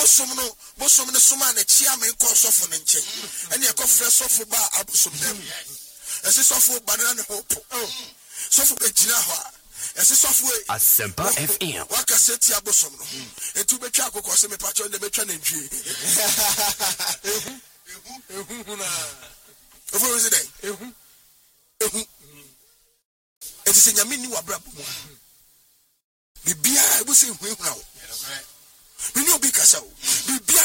bosom no soma na chia me ko sofo ne nche ene e ko frɛ sofo ba abosom dem ese sofo ba na ne hope sofo be gina ho ese sofo Asempa FM waka seti abosom no etu betwa akokɔ se me pacho ne betwa na ntwie ehu na ofo se dai ehu eti se nyame ni wabra bomo bibia ebu se hu ehuna wo mini obi kasa wo bibia